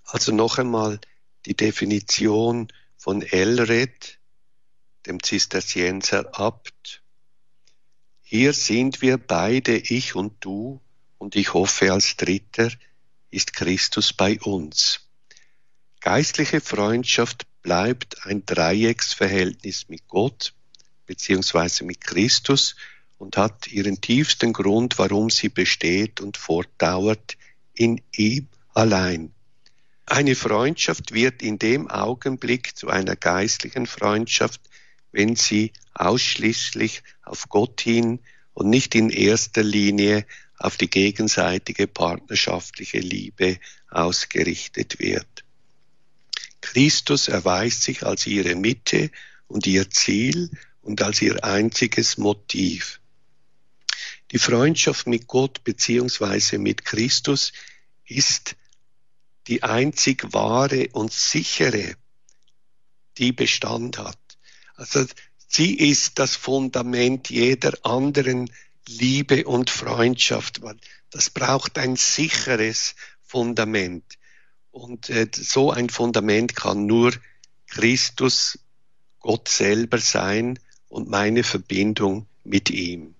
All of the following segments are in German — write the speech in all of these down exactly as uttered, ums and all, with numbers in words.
Also noch einmal die Definition von Elred, dem Zisterzienser Abt. Hier sind wir beide, ich und du, und ich hoffe als Dritter ist Christus bei uns. Geistliche Freundschaft bleibt ein Dreiecksverhältnis mit Gott bzw. mit Christus und hat ihren tiefsten Grund, warum sie besteht und fortdauert, in ihm allein. Eine Freundschaft wird in dem Augenblick zu einer geistlichen Freundschaft, wenn sie ausschließlich auf Gott hin und nicht in erster Linie auf die gegenseitige partnerschaftliche Liebe ausgerichtet wird. Christus erweist sich als ihre Mitte und ihr Ziel und als ihr einziges Motiv. Die Freundschaft mit Gott bzw. mit Christus ist die einzig wahre und sichere, die Bestand hat. Also sie ist das Fundament jeder anderen Liebe und Freundschaft. Das braucht ein sicheres Fundament. Und äh, so ein Fundament kann nur Christus, Gott selber sein und meine Verbindung mit ihm.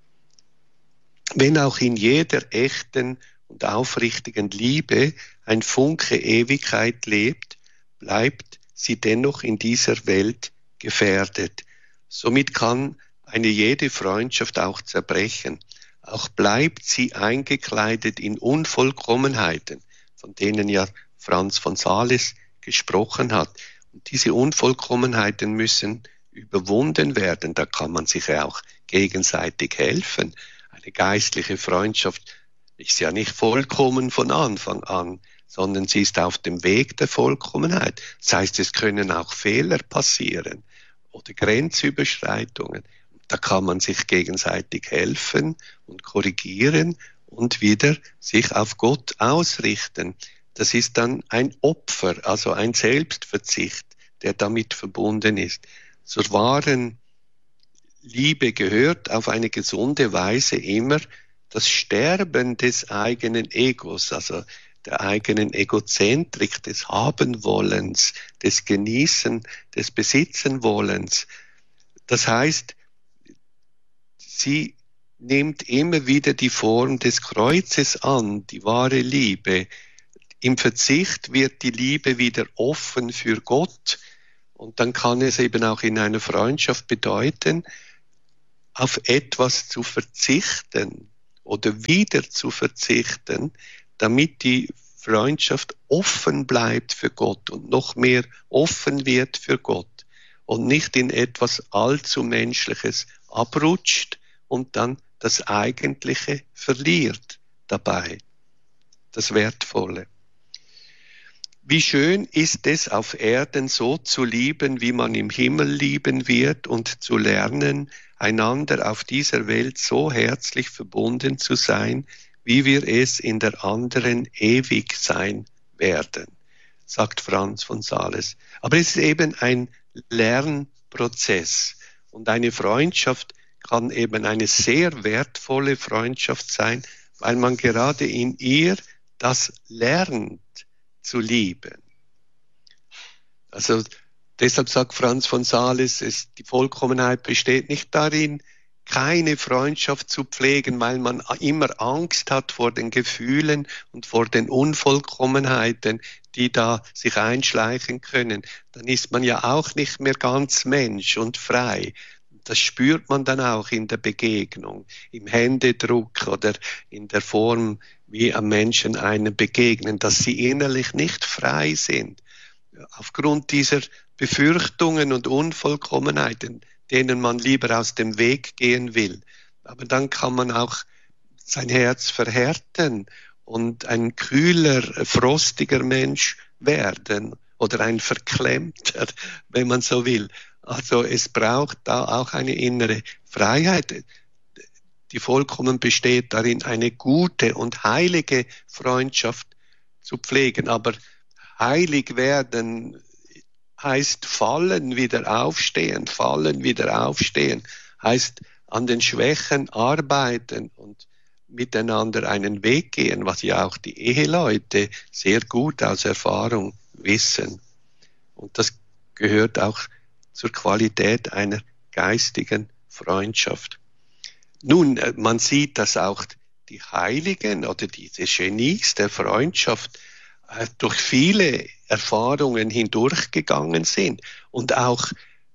Wenn auch in jeder echten und aufrichtigen Liebe ein Funke Ewigkeit lebt, bleibt sie dennoch in dieser Welt gefährdet. Somit kann eine jede Freundschaft auch zerbrechen. Auch bleibt sie eingekleidet in Unvollkommenheiten, von denen ja Franz von Sales gesprochen hat. Und diese Unvollkommenheiten müssen überwunden werden. Da kann man sich ja auch gegenseitig helfen. Eine geistliche Freundschaft ist ja nicht vollkommen von Anfang an, sondern sie ist auf dem Weg der Vollkommenheit. Das heißt, es können auch Fehler passieren oder Grenzüberschreitungen. Da kann man sich gegenseitig helfen und korrigieren und wieder sich auf Gott ausrichten. Das ist dann ein Opfer, also ein Selbstverzicht, der damit verbunden ist. Zur wahren Liebe gehört auf eine gesunde Weise immer das Sterben des eigenen Egos, also der eigenen Egozentrik, des Habenwollens, des Genießen, des Besitzenwollens. Das heißt, sie nimmt immer wieder die Form des Kreuzes an, die wahre Liebe. Im Verzicht wird die Liebe wieder offen für Gott und dann kann es eben auch in einer Freundschaft bedeuten, auf etwas zu verzichten oder wieder zu verzichten, damit die Freundschaft offen bleibt für Gott und noch mehr offen wird für Gott und nicht in etwas allzu Menschliches abrutscht und dann das Eigentliche verliert dabei, das Wertvolle. Wie schön ist es, auf Erden so zu lieben, wie man im Himmel lieben wird und zu lernen, einander auf dieser Welt so herzlich verbunden zu sein, wie wir es in der anderen ewig sein werden, sagt Franz von Sales. Aber es ist eben ein Lernprozess und eine Freundschaft kann eben eine sehr wertvolle Freundschaft sein, weil man gerade in ihr das lernt zu lieben. Also deshalb sagt Franz von Sales, es, die Vollkommenheit besteht nicht darin, keine Freundschaft zu pflegen, weil man immer Angst hat vor den Gefühlen und vor den Unvollkommenheiten, die da sich einschleichen können. Dann ist man ja auch nicht mehr ganz Mensch und frei. Das spürt man dann auch in der Begegnung, im Händedruck oder in der Form, wie am Menschen einem begegnen, dass sie innerlich nicht frei sind. Aufgrund dieser Befürchtungen und Unvollkommenheiten, denen man lieber aus dem Weg gehen will. Aber dann kann man auch sein Herz verhärten und ein kühler, frostiger Mensch werden oder ein verklemmter, wenn man so will. Also es braucht da auch eine innere Freiheit. Die vollkommen besteht darin, eine gute und heilige Freundschaft zu pflegen. Aber heilig werden heißt fallen, wieder aufstehen, fallen, wieder aufstehen, heißt an den Schwächen arbeiten und miteinander einen Weg gehen, was ja auch die Eheleute sehr gut aus Erfahrung wissen. Und das gehört auch zur Qualität einer geistigen Freundschaft. Nun, man sieht, dass auch die Heiligen oder diese Genies der Freundschaft durch viele Erfahrungen hindurchgegangen sind und auch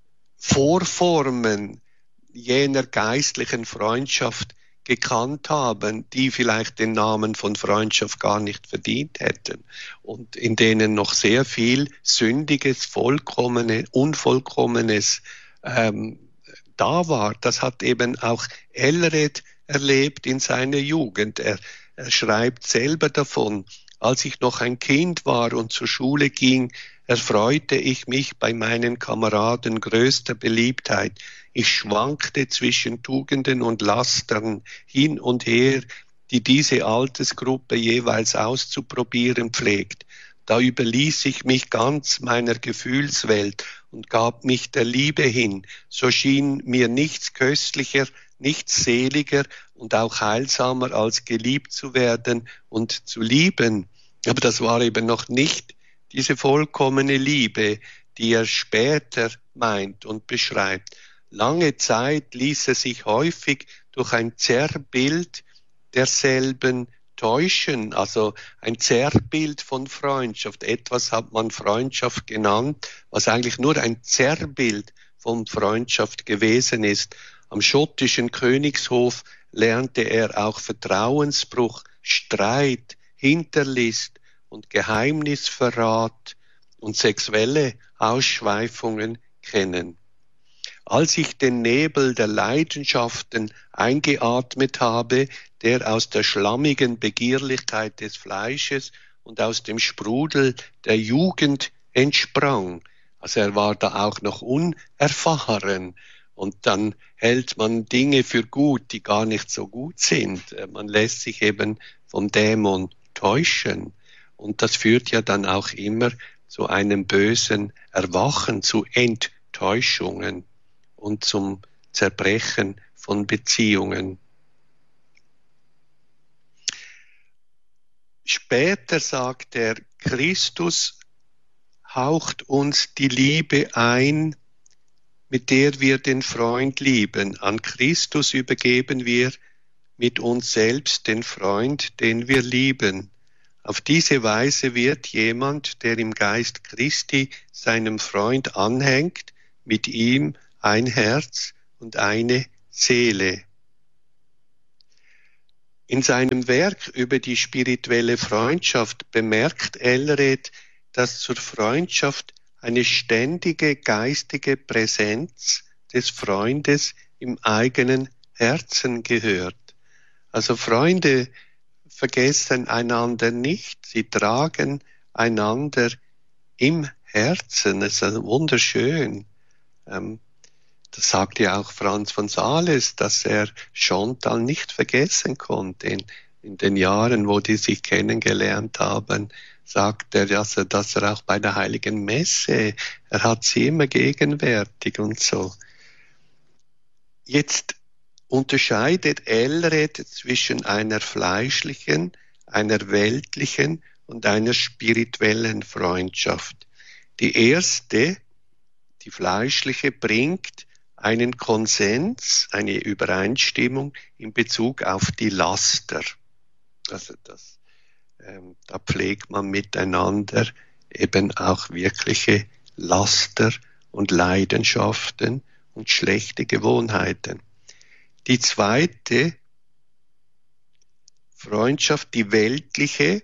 Vorformen jener geistlichen Freundschaft gekannt haben, die vielleicht den Namen von Freundschaft gar nicht verdient hätten und in denen noch sehr viel Sündiges, Vollkommenes, Unvollkommenes ähm, da war. Das hat eben auch Elred erlebt in seiner Jugend. Er, er schreibt selber davon: Als ich noch ein Kind war und zur Schule ging, erfreute ich mich bei meinen Kameraden größter Beliebtheit. Ich schwankte zwischen Tugenden und Lastern hin und her, die diese Altersgruppe jeweils auszuprobieren pflegt. Da überließ ich mich ganz meiner Gefühlswelt und gab mich der Liebe hin. So schien mir nichts köstlicher, nichts seliger und auch heilsamer, als geliebt zu werden und zu lieben. Aber das war eben noch nicht diese vollkommene Liebe, die er später meint und beschreibt. Lange Zeit ließ er sich häufig durch ein Zerrbild derselben täuschen, also ein Zerrbild von Freundschaft. Etwas hat man Freundschaft genannt, was eigentlich nur ein Zerrbild von Freundschaft gewesen ist. Am schottischen Königshof lernte er auch Vertrauensbruch, Streit, Hinterlist und Geheimnisverrat und sexuelle Ausschweifungen kennen. Als ich den Nebel der Leidenschaften eingeatmet habe, der aus der schlammigen Begierlichkeit des Fleisches und aus dem Sprudel der Jugend entsprang, also er war da auch noch unerfahren, und dann hält man Dinge für gut, die gar nicht so gut sind. Man lässt sich eben vom Dämon täuschen. Und das führt ja dann auch immer zu einem bösen Erwachen, zu Enttäuschungen und zum Zerbrechen von Beziehungen. Später sagt er, Christus haucht uns die Liebe ein, mit der wir den Freund lieben. An Christus übergeben wir mit uns selbst den Freund, den wir lieben. Auf diese Weise wird jemand, der im Geist Christi seinem Freund anhängt, mit ihm ein Herz und eine Seele. In seinem Werk über die spirituelle Freundschaft bemerkt Elred, dass zur Freundschaft eine ständige geistige Präsenz des Freundes im eigenen Herzen gehört. Also Freunde vergessen einander nicht, sie tragen einander im Herzen. Das ist wunderschön. Das sagt ja auch Franz von Sales, dass er Chantal nicht vergessen konnte. In, in den Jahren, wo die sich kennengelernt haben, sagt er, dass er, dass er auch bei der Heiligen Messe, er hat sie immer gegenwärtig und so. Jetzt unterscheidet Elred zwischen einer fleischlichen, einer weltlichen und einer spirituellen Freundschaft. Die erste, die fleischliche, bringt einen Konsens, eine Übereinstimmung in Bezug auf die Laster. Also das, ähm, da pflegt man miteinander eben auch wirkliche Laster und Leidenschaften und schlechte Gewohnheiten. Die zweite Freundschaft, die weltliche,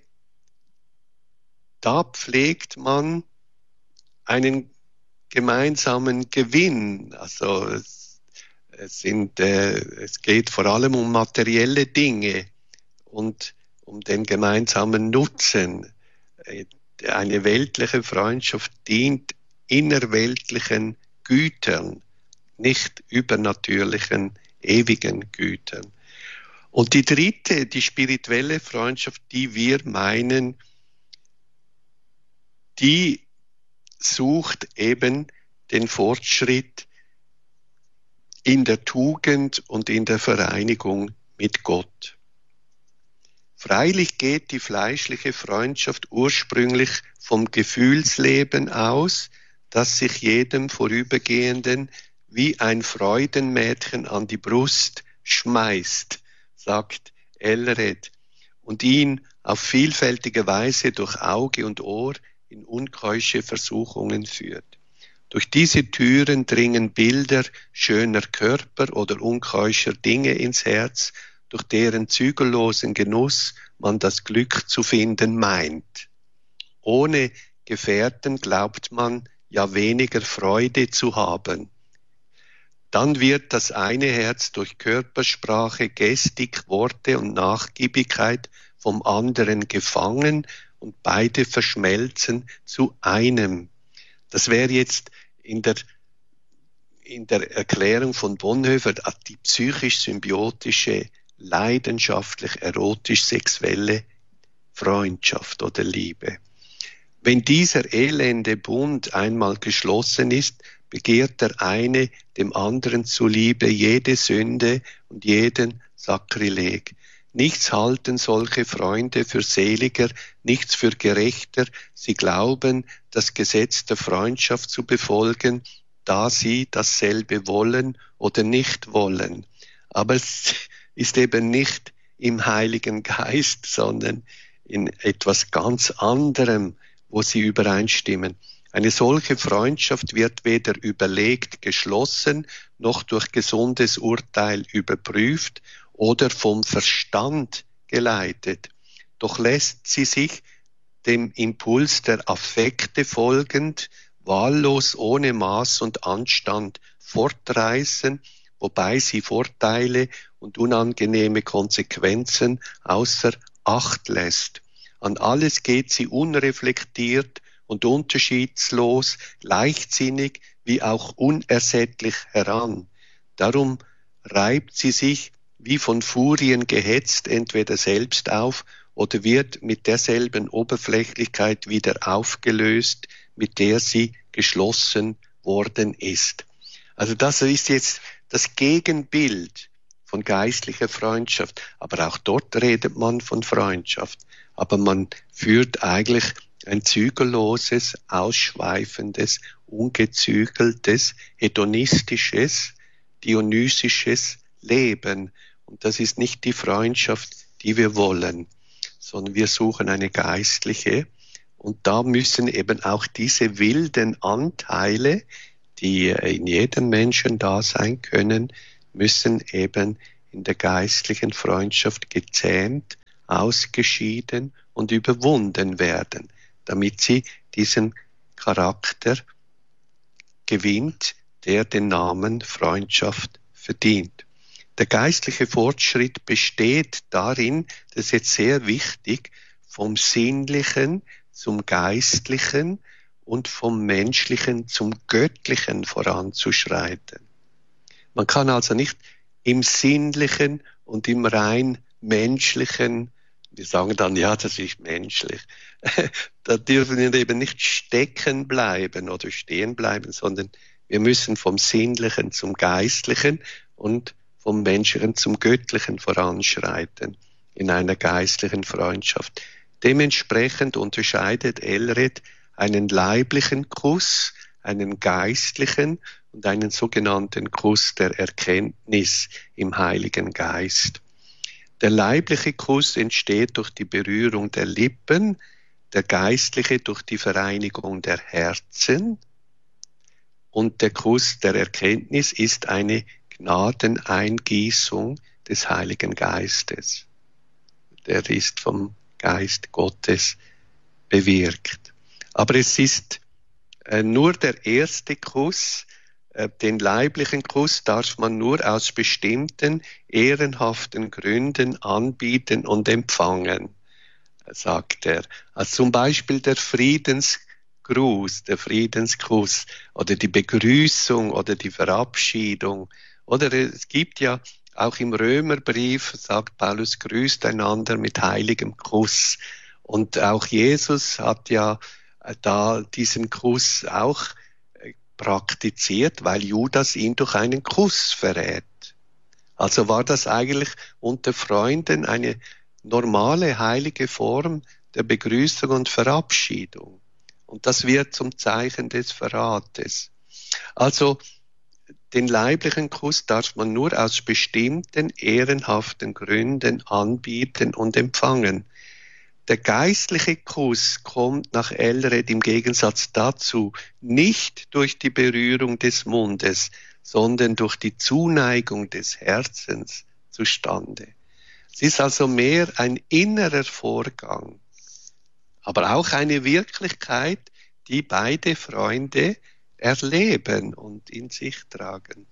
da pflegt man einen gemeinsamen Gewinn. Also es, es, sind, äh, es geht vor allem um materielle Dinge und um den gemeinsamen Nutzen. Eine weltliche Freundschaft dient innerweltlichen Gütern, nicht übernatürlichen, ewigen Gütern. Und die dritte, die spirituelle Freundschaft, die wir meinen, die sucht eben den Fortschritt in der Tugend und in der Vereinigung mit Gott. Freilich geht die fleischliche Freundschaft ursprünglich vom Gefühlsleben aus, das sich jedem Vorübergehenden wie ein Freudenmädchen an die Brust schmeißt, sagt Elred, und ihn auf vielfältige Weise durch Auge und Ohr in unkeusche Versuchungen führt. Durch diese Türen dringen Bilder schöner Körper oder unkeuscher Dinge ins Herz, durch deren zügellosen Genuss man das Glück zu finden meint. Ohne Gefährten glaubt man ja weniger Freude zu haben. Dann wird das eine Herz durch Körpersprache, Gestik, Worte und Nachgiebigkeit vom anderen gefangen und beide verschmelzen zu einem. Das wäre jetzt in der, in der Erklärung von Bonhoeffer die psychisch-symbiotische, leidenschaftlich erotisch-sexuelle Freundschaft oder Liebe. Wenn dieser elende Bund einmal geschlossen ist, begehrt der eine dem anderen zuliebe jede Sünde und jeden Sakrileg. Nichts halten solche Freunde für seliger, nichts für gerechter. Sie glauben, das Gesetz der Freundschaft zu befolgen, da sie dasselbe wollen oder nicht wollen. Aber es ist eben nicht im Heiligen Geist, sondern in etwas ganz anderem, wo sie übereinstimmen. Eine solche Freundschaft wird weder überlegt geschlossen, noch durch gesundes Urteil überprüft oder vom Verstand geleitet. Doch lässt sie sich dem Impuls der Affekte folgend, wahllos ohne Maß und Anstand fortreißen, wobei sie Vorteile und unangenehme Konsequenzen außer Acht lässt. An alles geht sie unreflektiert und unterschiedslos, leichtsinnig wie auch unersättlich heran. Darum reibt sie sich wie von Furien gehetzt entweder selbst auf oder wird mit derselben Oberflächlichkeit wieder aufgelöst, mit der sie geschlossen worden ist. Also das ist jetzt das Gegenbild von geistlicher Freundschaft. Aber auch dort redet man von Freundschaft. Aber man führt eigentlich ein zügelloses, ausschweifendes, ungezügeltes, hedonistisches, dionysisches Leben. Und das ist nicht die Freundschaft, die wir wollen, sondern wir suchen eine geistliche. Und da müssen eben auch diese wilden Anteile, die in jedem Menschen da sein können, müssen eben in der geistlichen Freundschaft gezähmt, ausgeschieden und überwunden werden, damit sie diesen Charakter gewinnt, der den Namen Freundschaft verdient. Der geistliche Fortschritt besteht darin, das ist jetzt sehr wichtig, vom Sinnlichen zum Geistlichen und vom Menschlichen zum Göttlichen voranzuschreiten. Man kann also nicht im Sinnlichen und im rein Menschlichen, wir sagen dann, ja, das ist menschlich, da dürfen wir eben nicht stecken bleiben oder stehen bleiben, sondern wir müssen vom Sinnlichen zum Geistlichen und vom Menschlichen zum Göttlichen voranschreiten in einer geistlichen Freundschaft. Dementsprechend unterscheidet Elred einen leiblichen Kuss, einen geistlichen und einen sogenannten Kuss der Erkenntnis im Heiligen Geist. Der leibliche Kuss entsteht durch die Berührung der Lippen, der geistliche durch die Vereinigung der Herzen und der Kuss der Erkenntnis ist eine Gnadeneingießung des Heiligen Geistes. Der ist vom Geist Gottes bewirkt. Aber es ist äh, nur der erste Kuss, äh, den leiblichen Kuss darf man nur aus bestimmten ehrenhaften Gründen anbieten und empfangen, sagt er. Also zum Beispiel der Friedensgruß, der Friedenskuss oder die Begrüßung oder die Verabschiedung. Oder es gibt ja auch im Römerbrief, sagt Paulus, grüßt einander mit heiligem Kuss. Und auch Jesus hat ja da diesen Kuss auch praktiziert, weil Judas ihn durch einen Kuss verrät. Also war das eigentlich unter Freunden eine normale heilige Form der Begrüßung und Verabschiedung. Und das wird zum Zeichen des Verrates. Also den leiblichen Kuss darf man nur aus bestimmten ehrenhaften Gründen anbieten und empfangen. Der geistliche Kuss kommt nach Elred im Gegensatz dazu nicht durch die Berührung des Mundes, sondern durch die Zuneigung des Herzens zustande. Es ist also mehr ein innerer Vorgang, aber auch eine Wirklichkeit, die beide Freunde erleben und in sich tragen.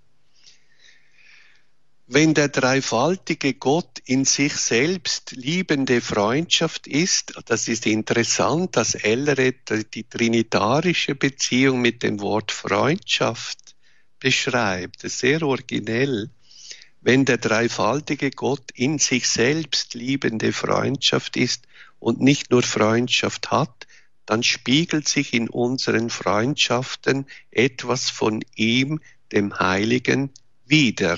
Wenn der dreifaltige Gott in sich selbst liebende Freundschaft ist, das ist interessant, dass Elred die trinitarische Beziehung mit dem Wort Freundschaft beschreibt. Das ist sehr originell. Wenn der dreifaltige Gott in sich selbst liebende Freundschaft ist und nicht nur Freundschaft hat, dann spiegelt sich in unseren Freundschaften etwas von ihm, dem Heiligen, wider.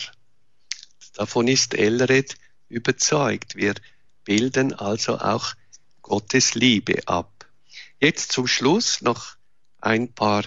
Davon ist Elred überzeugt. Wir bilden also auch Gottes Liebe ab. Jetzt zum Schluss noch ein paar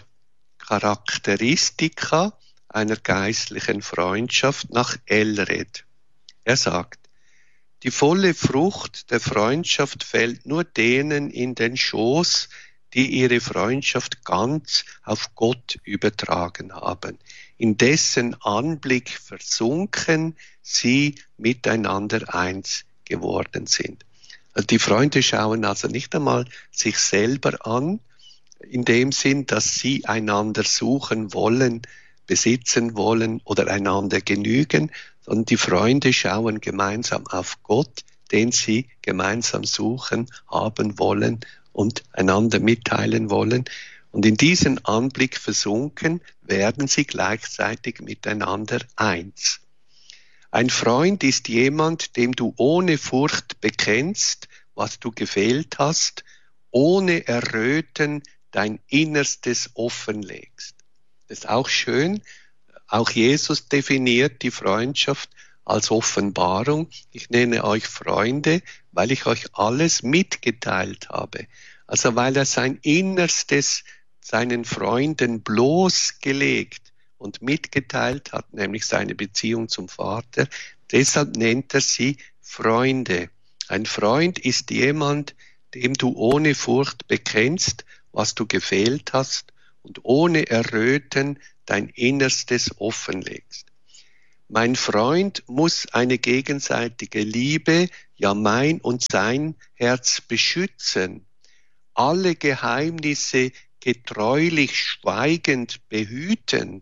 Charakteristika einer geistlichen Freundschaft nach Elred. Er sagt, die volle Frucht der Freundschaft fällt nur denen in den Schoß, die ihre Freundschaft ganz auf Gott übertragen haben, in dessen Anblick versunken sie miteinander eins geworden sind. Also die Freunde schauen also nicht einmal sich selber an, in dem Sinn, dass sie einander suchen wollen, besitzen wollen oder einander genügen, sondern die Freunde schauen gemeinsam auf Gott, den sie gemeinsam suchen, haben wollen und einander mitteilen wollen. Und in diesen Anblick versunken werden sie gleichzeitig miteinander eins. Ein Freund ist jemand, dem du ohne Furcht bekennst, was du gefehlt hast, ohne Erröten dein Innerstes offenlegst. Das ist auch schön. Auch Jesus definiert die Freundschaft als Offenbarung. Ich nenne euch Freunde, weil ich euch alles mitgeteilt habe. Also weil er sein Innerstes seinen Freunden bloßgelegt und mitgeteilt hat, nämlich seine Beziehung zum Vater. Deshalb nennt er sie Freunde. Ein Freund ist jemand, dem du ohne Furcht bekennst, was du gefehlt hast, und ohne Erröten dein Innerstes offenlegst. Mein Freund muss eine gegenseitige Liebe, ja mein und sein Herz beschützen, alle Geheimnisse getreulich schweigend behüten,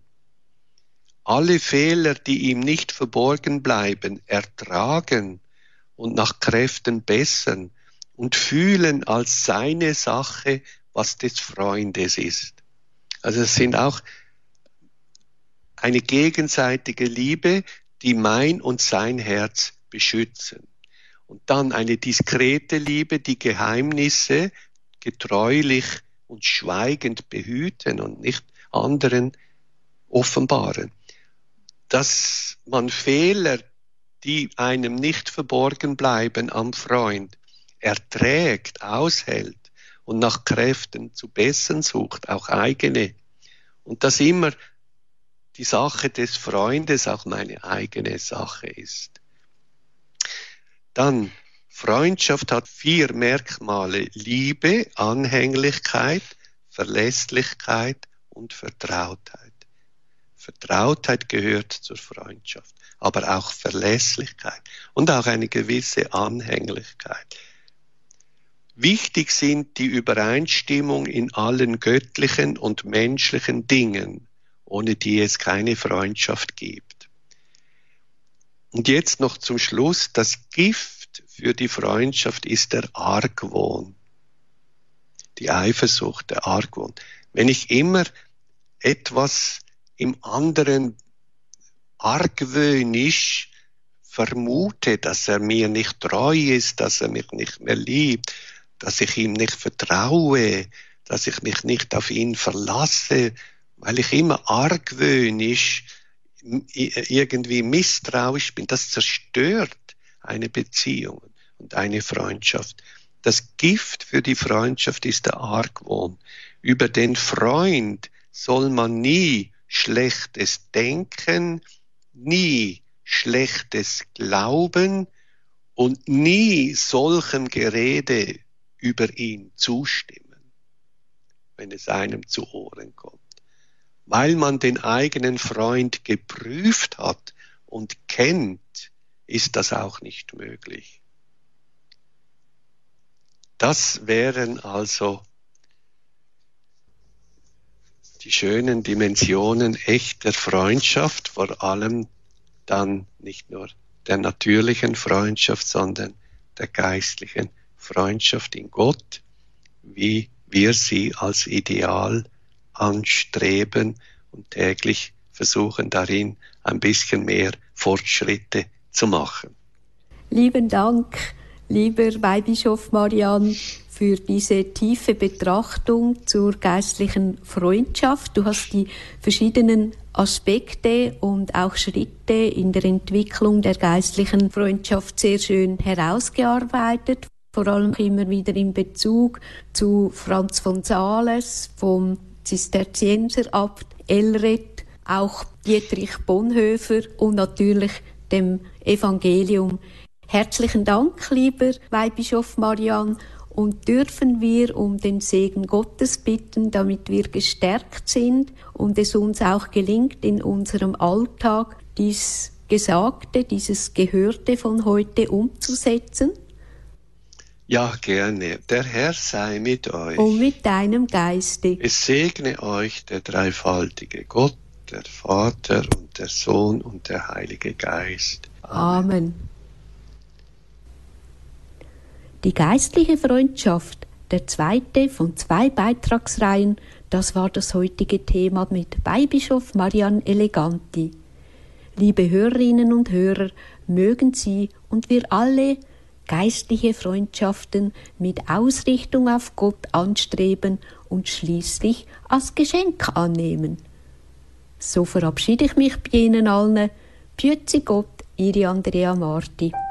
alle Fehler, die ihm nicht verborgen bleiben, ertragen und nach Kräften bessern und fühlen als seine Sache, was des Freundes ist. Also es sind auch eine gegenseitige Liebe, die mein und sein Herz beschützen. Und dann eine diskrete Liebe, die Geheimnisse getreulich und schweigend behüten und nicht anderen offenbaren. Dass man Fehler, die einem nicht verborgen bleiben am Freund, erträgt, aushält und nach Kräften zu bessern sucht, auch eigene. Und dass immer die Sache des Freundes auch meine eigene Sache ist. Dann, Freundschaft hat vier Merkmale: Liebe, Anhänglichkeit, Verlässlichkeit und Vertrautheit. Vertrautheit gehört zur Freundschaft, aber auch Verlässlichkeit und auch eine gewisse Anhänglichkeit. Wichtig sind die Übereinstimmung in allen göttlichen und menschlichen Dingen, ohne die es keine Freundschaft gibt. Und jetzt noch zum Schluss, das Gift für die Freundschaft ist der Argwohn, die Eifersucht, der Argwohn. Wenn ich immer etwas im anderen argwöhnisch vermute, dass er mir nicht treu ist, dass er mich nicht mehr liebt, dass ich ihm nicht vertraue, dass ich mich nicht auf ihn verlasse, weil ich immer argwöhnisch irgendwie misstrauisch bin, das zerstört eine Beziehung. und eine Freundschaft. Das Gift für die Freundschaft ist der Argwohn. Über den Freund soll man nie Schlechtes denken, nie Schlechtes glauben und nie solchem Gerede über ihn zustimmen, wenn es einem zu Ohren kommt. Weil man den eigenen Freund geprüft hat und kennt, ist das auch nicht möglich. Das wären also die schönen Dimensionen echter Freundschaft, vor allem dann nicht nur der natürlichen Freundschaft, sondern der geistlichen Freundschaft in Gott, wie wir sie als Ideal anstreben und täglich versuchen darin ein bisschen mehr Fortschritte zu machen. Lieben Dank, lieber Weihbischof Marian, für diese tiefe Betrachtung zur geistlichen Freundschaft. Du hast die verschiedenen Aspekte und auch Schritte in der Entwicklung der geistlichen Freundschaft sehr schön herausgearbeitet. Vor allem immer wieder in Bezug zu Franz von Sales, vom Zisterzienserabt Elred, auch Dietrich Bonhoeffer und natürlich dem Evangelium. Herzlichen Dank, lieber Weihbischof Marian. Und dürfen wir um den Segen Gottes bitten, damit wir gestärkt sind und es uns auch gelingt, in unserem Alltag dies Gesagte, dieses Gehörte von heute umzusetzen? Ja, gerne. Der Herr sei mit euch. Und mit deinem Geiste. Es segne euch der dreifaltige Gott, der Vater und der Sohn und der Heilige Geist. Amen. Amen. Die geistliche Freundschaft, der zweite von zwei Beitragsreihen, das war das heutige Thema mit Weihbischof Marian Eleganti. Liebe Hörerinnen und Hörer, mögen Sie und wir alle geistliche Freundschaften mit Ausrichtung auf Gott anstreben und schließlich als Geschenk annehmen. So verabschiede ich mich bei Ihnen allen. Pützi Gott, Ihre Andrea Marti.